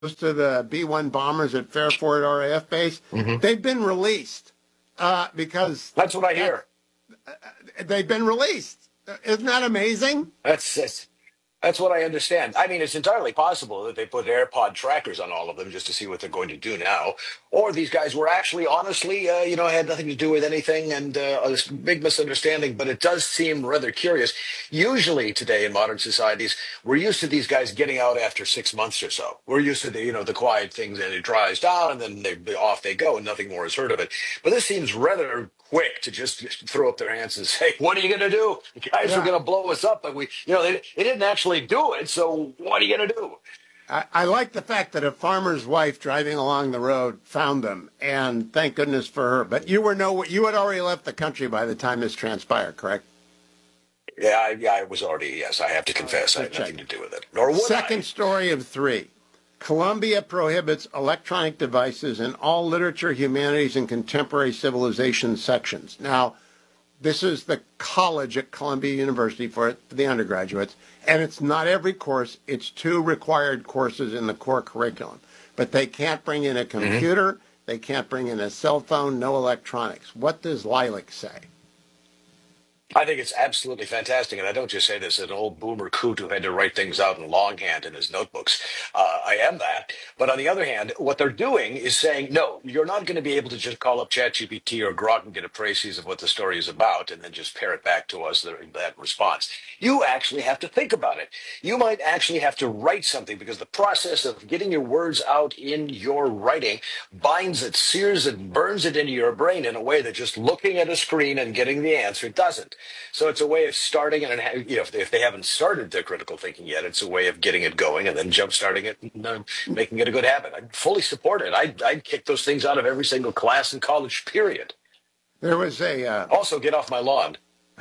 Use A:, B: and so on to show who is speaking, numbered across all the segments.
A: to the B-1 bombers at Fairford RAF base, they've been released because
B: That's what I hear.
A: they've been released. Isn't that amazing?
B: That's what I understand. I mean, it's entirely possible that they put AirPod trackers on all of them just to see what they're going to do now, or these guys were actually, honestly, had nothing to do with anything and a big misunderstanding. But it does seem rather curious. Usually today in modern societies, we're used to these guys getting out after 6 months or so. We're used to the quiet things, and it dries down, and then off they go, and nothing more is heard of it. But this seems rather quick to just throw up their hands and say, "What are you going to do? The guys are
A: Yeah.
B: going to blow us up." But they didn't actually do it. So what are you going to do?
A: I like the fact that a farmer's wife driving along the road found them, and thank goodness for her. But you had already left the country by the time this transpired, correct?
B: Yeah, I was already, yes, I have to
A: All right,
B: confess, I
A: just
B: had nothing
A: checking.
B: to do with it. Nor would
A: Second
B: I.
A: story of three. Columbia prohibits electronic devices in all literature, humanities, and contemporary civilization sections. Now, this is the college at Columbia University for the undergraduates, and it's not every course. It's two required courses in the core curriculum. But they can't bring in a
B: Hmm.
A: computer, they can't bring in a cell phone, no electronics. What does Lilac say?
B: I think it's absolutely fantastic, and I don't just say this as an old boomer coot who had to write things out in longhand in his notebooks. I am that, but on the other hand, what they're doing is saying, no, you're not going to be able to just call up ChatGPT or Grok and get a précis of what the story is about, and then just parrot back to us that response. You actually have to think about it. You might actually have to write something because the process of getting your words out in your writing binds it, sears it, burns it into your brain in a way that just looking at a screen and getting the answer doesn't. So it's a way of starting, and if they haven't started their critical thinking yet, it's a way of getting it going and then jump starting it and making it a good habit. I fully support it. I'd kick those things out of every single class in college, period.
A: There was a
B: Also, get off my lawn.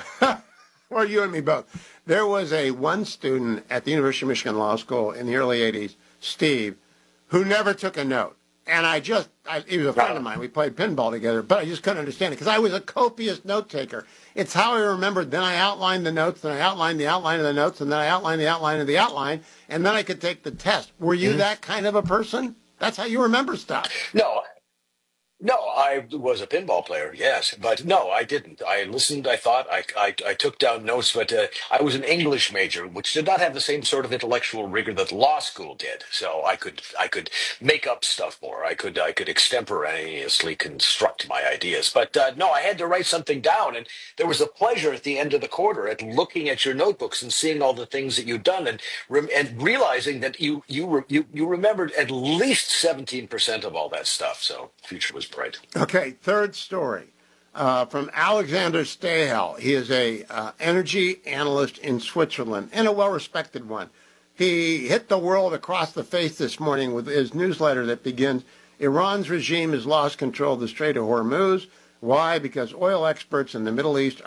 A: Well, you and me both. There was a one student at the University of Michigan Law School in the early 80s, Steve, who never took a note. And he was a friend of mine. We played pinball together, but I just couldn't understand it because I was a copious note taker. It's how I remembered. Then I outlined the notes, then I outlined the outline of the notes, and then I outlined the outline of the outline, and then I could take the test. Were you that kind of a person? That's how you remember stuff.
B: No, No, I was a pinball player, yes, but no, I didn't. I listened, I thought, I took down notes, but I was an English major, which did not have the same sort of intellectual rigor that law school did. So I could make up stuff more. I could extemporaneously construct my ideas. But no, I had to write something down, and there was a pleasure at the end of the quarter at looking at your notebooks and seeing all the things that you'd done, and realizing that you remembered at least 17% of all that stuff. So future was bright.
A: Okay, third story from Alexander Stahel. He is a energy analyst in Switzerland and a well-respected one. He hit the world across the face this morning with his newsletter that begins, Iran's regime has lost control of the Strait of Hormuz. Why? Because oil exports in the Middle East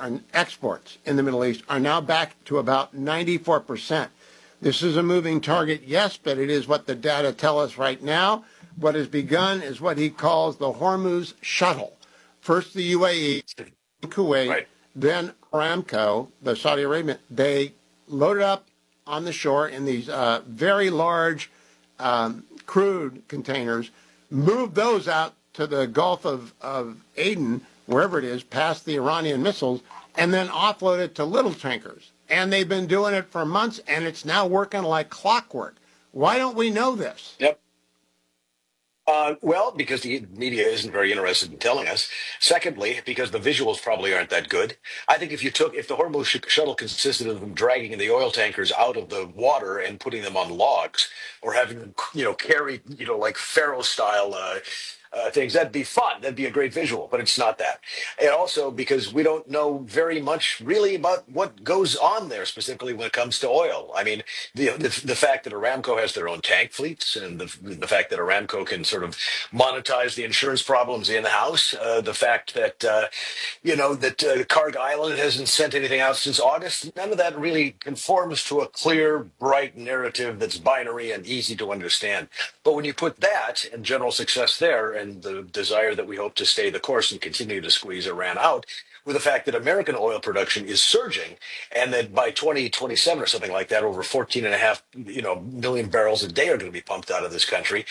A: are now back to about 94%. This is a moving target, yes, but it is what the data tell us right now. What has begun is what he calls the Hormuz shuttle. First the UAE, Kuwait,
B: Right.
A: then Aramco, the Saudi Arabian. They loaded up on the shore in these very large crude containers, moved those out to the Gulf of Aden, wherever it is, past the Iranian missiles, and then offloaded to little tankers. And they've been doing it for months, and it's now working like clockwork. Why don't we know this?
B: Yep. Well, because the media isn't very interested in telling us. Secondly, because the visuals probably aren't that good. I think if the Hormuz shuttle consisted of them dragging the oil tankers out of the water and putting them on logs, or having them, carry, like Pharaoh style things, that'd be fun. That'd be a great visual, but it's not that. And also because we don't know very much really about what goes on there, specifically when it comes to oil. I mean, the fact that Aramco has their own tank fleets, and the fact that Aramco can sort of monetize the insurance problems in house, the fact that Carg Island hasn't sent anything out since August, none of that really conforms to a clear, bright narrative that's binary and easy to understand. But when you put that and general success there, and the desire that we hope to stay the course and continue to squeeze Iran out, with the fact that American oil production is surging, and that by 2027 or something like that, over 14 and a half million barrels a day are going to be pumped out of this country.